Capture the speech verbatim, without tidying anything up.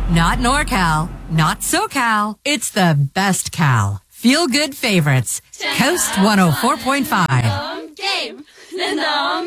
Not NorCal, not SoCal. It's the best Cal. Feel good favorites. Coast one oh four point five. Game.